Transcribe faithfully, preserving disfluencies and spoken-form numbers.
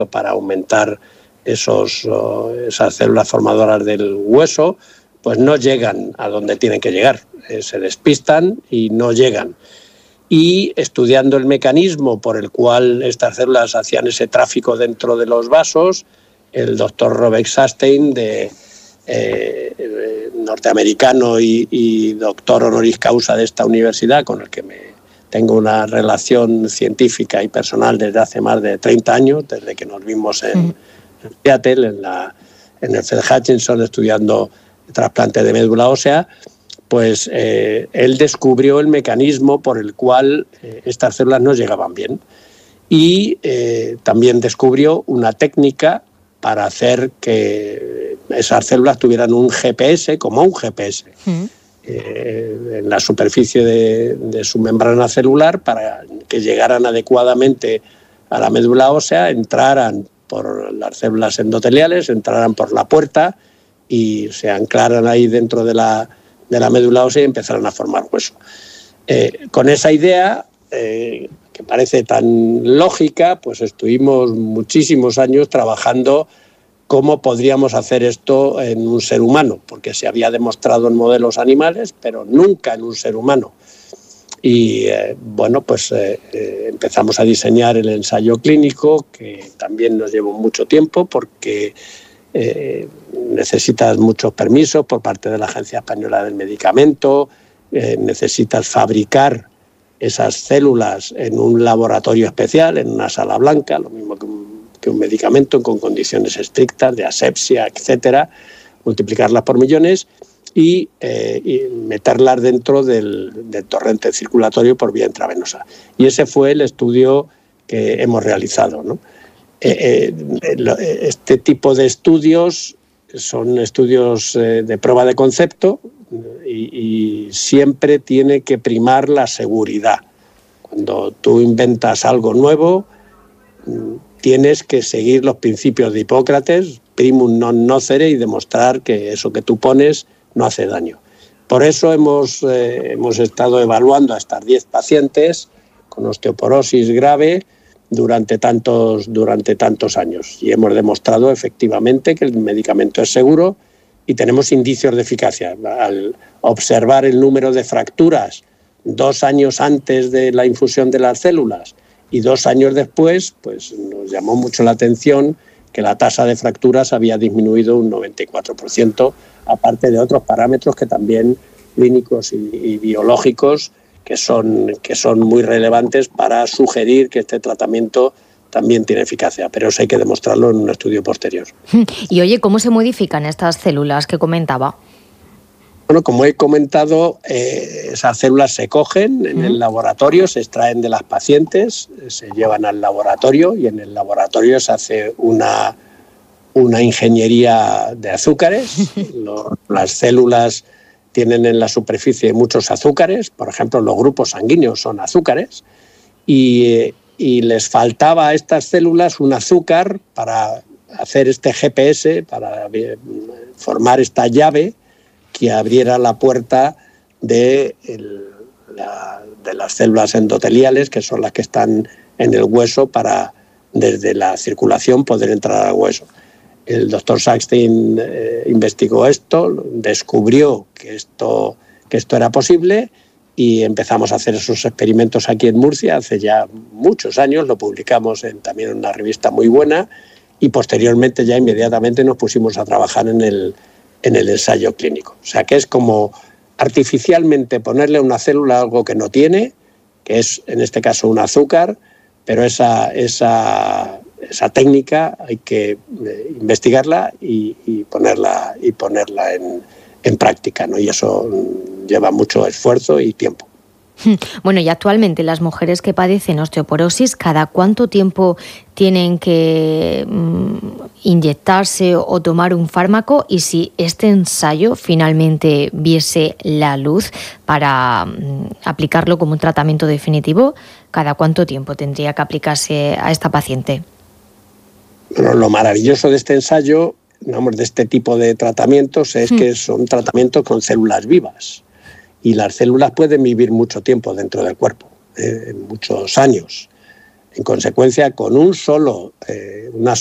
para aumentar esos, esas células formadoras del hueso, pues no llegan a donde tienen que llegar, eh, se despistan y no llegan. Y estudiando el mecanismo por el cual estas células hacían ese tráfico dentro de los vasos, el doctor Robert Sastein, de, eh, norteamericano y, y doctor honoris causa de esta universidad, con el que me tengo una relación científica y personal desde hace más de treinta años, desde que nos vimos en, en Seattle, en, la, en el Fred Hutchinson, estudiando trasplante de médula ósea, pues eh, él descubrió el mecanismo por el cual eh, estas células no llegaban bien. Y eh, también descubrió una técnica para hacer que esas células tuvieran un G P S, como un G P S. Mm. Eh, en la superficie de, de su membrana celular, para que llegaran adecuadamente a la médula ósea, entraran por las células endoteliales, entraran por la puerta y se anclaran ahí dentro de la, de la médula ósea y empezaran a formar hueso. Eh, con esa idea, eh, que parece tan lógica, pues estuvimos muchísimos años trabajando cómo podríamos hacer esto en un ser humano, porque se había demostrado en modelos animales, pero nunca en un ser humano. Y eh, bueno, pues eh, eh, empezamos a diseñar el ensayo clínico, que también nos llevó mucho tiempo, porque eh, necesitas muchos permisos por parte de la Agencia Española del Medicamento, eh, necesitas fabricar esas células en un laboratorio especial, en una sala blanca, lo mismo que un que un medicamento con condiciones estrictas de asepsia, etcétera, multiplicarlas por millones y, eh, y meterlas dentro del, del torrente circulatorio por vía intravenosa. Y ese fue el estudio que hemos realizado, ¿no? Eh, eh, este tipo de estudios son estudios eh, de prueba de concepto y, y siempre tiene que primar la seguridad. Cuando tú inventas algo nuevo, tienes que seguir los principios de Hipócrates, primum non nocere, y demostrar que eso que tú pones no hace daño. Por eso hemos, eh, hemos estado evaluando a estas diez pacientes con osteoporosis grave durante tantos, durante tantos años y hemos demostrado efectivamente que el medicamento es seguro y tenemos indicios de eficacia. Al observar el número de fracturas dos años antes de la infusión de las células y dos años después, pues nos llamó mucho la atención que la tasa de fracturas había disminuido un noventa y cuatro por ciento, aparte de otros parámetros que también clínicos y, y biológicos que son, que son muy relevantes para sugerir que este tratamiento también tiene eficacia, pero eso hay que demostrarlo en un estudio posterior. Y oye, ¿cómo se modifican estas células que comentaba? Bueno, como he comentado, eh, esas células se cogen en el laboratorio, se extraen de las pacientes, se llevan al laboratorio y en el laboratorio se hace una, una ingeniería de azúcares. Lo, las células tienen en la superficie muchos azúcares, por ejemplo, los grupos sanguíneos son azúcares, y, y les faltaba a estas células un azúcar para hacer este G P S, para formar esta llave que abriera la puerta de, el, la, de las células endoteliales, que son las que están en el hueso, para desde la circulación poder entrar al hueso. El doctor Sastein eh, investigó esto, descubrió que esto, que esto era posible y empezamos a hacer esos experimentos aquí en Murcia hace ya muchos años, lo publicamos en, también en una revista muy buena y posteriormente ya inmediatamente nos pusimos a trabajar en el en el ensayo clínico. O sea, que es como artificialmente ponerle a una célula algo que no tiene, que es en este caso un azúcar, pero esa, esa, esa técnica hay que eh, investigarla y, y ponerla, y ponerla en, en práctica, ¿no? Y eso lleva mucho esfuerzo y tiempo. Bueno, y actualmente las mujeres que padecen osteoporosis, ¿cada cuánto tiempo tienen que mm, inyectarse o tomar un fármaco? Y si este ensayo finalmente viese la luz para mm, aplicarlo como un tratamiento definitivo, ¿cada cuánto tiempo tendría que aplicarse a esta paciente? Bueno, lo maravilloso de este ensayo, vamos, de este tipo de tratamientos, es mm. que son tratamientos con células vivas. Y las células pueden vivir mucho tiempo dentro del cuerpo, eh, muchos años. En consecuencia, con un solo, eh, una